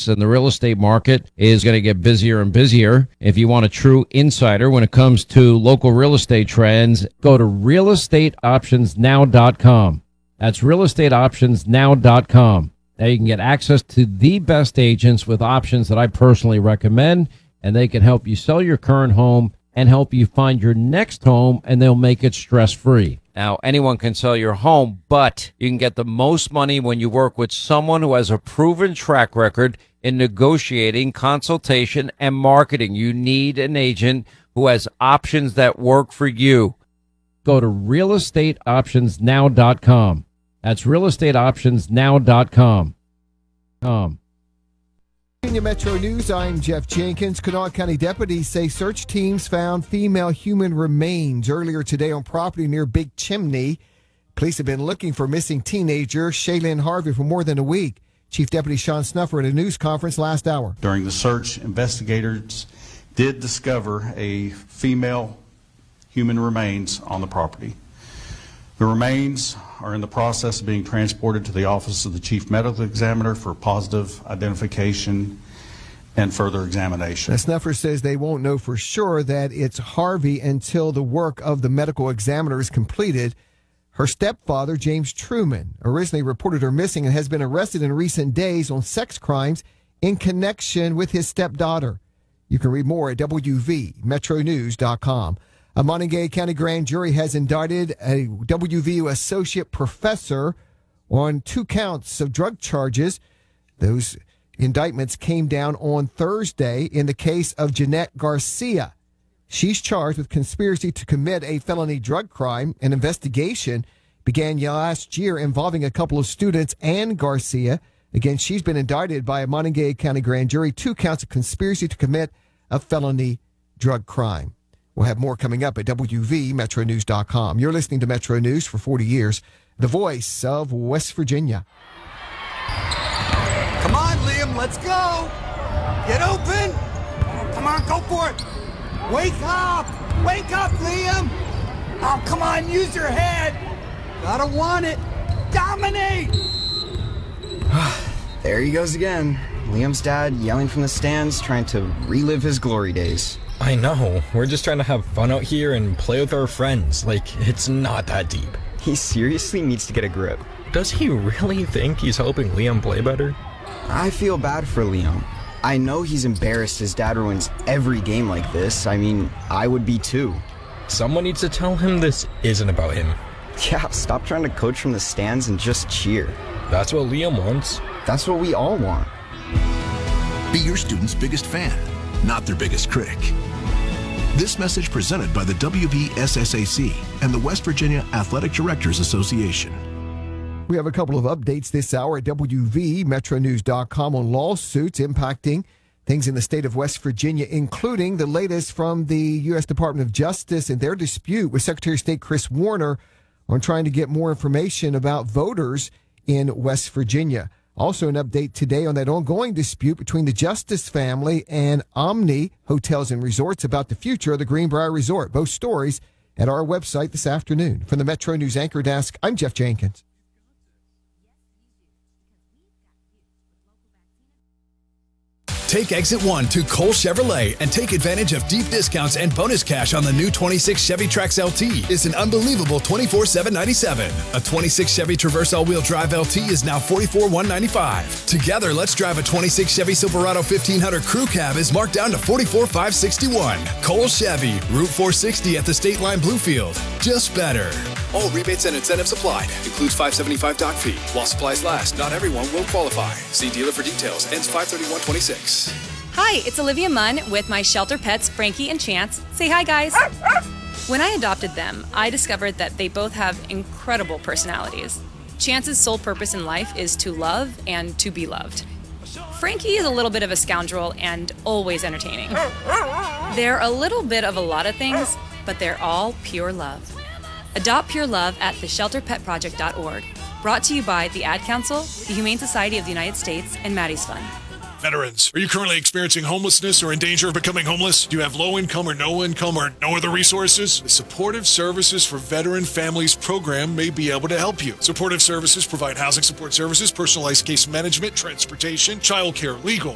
rates, and the real estate market is going to get busier and busier. If you want a true insider when it comes to local real estate trends, go to realestateoptionsnow.com. That's realestateoptionsnow.com. Now you can get access to the best agents with options that I personally recommend, and they can help you sell your current home and help you find your next home, and they'll make it stress-free. Now, anyone can sell your home, but you can get the most money when you work with someone who has a proven track record in negotiating, consultation, and marketing. You need an agent who has options that work for you. Go to realestateoptionsnow.com. That's realestateoptionsnow.com. Virginia Metro News, I'm Jeff Jenkins. Kanawha County deputies say search teams found female human remains earlier today on property near Big Chimney. Police have been looking for missing teenager Shaylin Harvey for more than a week. Chief Deputy Sean Snuffer at a news conference last hour. During the search, investigators did discover a female human remains on the property. The remains are in the process of being transported to the Office of the Chief Medical Examiner for positive identification and further examination. The Snuffer says they won't know for sure that it's Harvey until the work of the medical examiner is completed. Her stepfather, James Truman, originally reported her missing and has been arrested in recent days on sex crimes in connection with his stepdaughter. You can read more at WVMetroNews.com. A Montague County grand jury has indicted a WVU associate professor on 2 counts of drug charges. Those indictments came down on Thursday in the case of Jeanette Garcia. She's charged with conspiracy to commit a felony drug crime. An investigation began last year involving a couple of students and Garcia. Again, she's been indicted by a Montague County grand jury, 2 counts of conspiracy to commit a felony drug crime. We'll have more coming up at WVMetroNews.com. You're listening to Metro News for 40 years, the voice of West Virginia. Come on, Liam, let's go. Get open. Come on, go for it. Wake up, Liam. Oh, come on, use your head. Gotta want it. Dominate. There he goes again. Liam's dad yelling from the stands, trying to relive his glory days. I know. We're just trying to have fun out here and play with our friends. Like, it's not that deep. He seriously needs to get a grip. Does he really think he's helping Liam play better? I feel bad for Liam. I know he's embarrassed his dad ruins every game like this. I mean, I would be too. Someone needs to tell him this isn't about him. Yeah, stop trying to coach from the stands and just cheer. That's what Liam wants. That's what we all want. Be your student's biggest fan, not their biggest critic. This message presented by the WVSSAC and the West Virginia Athletic Directors Association. We have a couple of updates this hour at WVMetroNews.com on lawsuits impacting things in the state of West Virginia, including the latest from the U.S. Department of Justice and their dispute with Secretary of State Chris Warner on trying to get more information about voters in West Virginia. Also, an update today on that ongoing dispute between the Justice family and Omni Hotels and Resorts about the future of the Greenbrier Resort. Both stories at our website this afternoon. From the Metro News Anchor Desk, I'm Jeff Jenkins. Take Exit 1 to Cole Chevrolet and take advantage of deep discounts and bonus cash on the new 26 Chevy Trax LT. It's an unbelievable $24,797. A 26 Chevy Traverse all-wheel drive LT is now $44,195. Together, let's drive a 26 Chevy Silverado 1500 Crew Cab is marked down to $44,561. Cole Chevy, Route 460 at the State Line Bluefield. Just better. All rebates and incentives applied. Includes $575 dock fee. While supplies last, not everyone will qualify. See dealer for details. Ends 5/31/26. Hi, it's Olivia Munn with my shelter pets, Frankie and Chance. Say hi, guys. When I adopted them, I discovered that they both have incredible personalities. Chance's sole purpose in life is to love and to be loved. Frankie is a little bit of a scoundrel and always entertaining. They're a little bit of a lot of things, but they're all pure love. Adopt pure love at theshelterpetproject.org. Brought to you by the Ad Council, the Humane Society of the United States, and Maddie's Fund. Veterans, are you currently experiencing homelessness or in danger of becoming homeless? Do you have low income or no other resources? The Supportive Services for Veteran Families program may be able to help you. Supportive Services provide housing support services, personalized case management, transportation, childcare, legal,